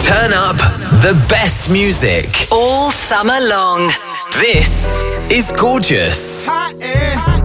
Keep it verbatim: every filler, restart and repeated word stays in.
Turn up the best music all summer long. This is Gorgeous. Hot air.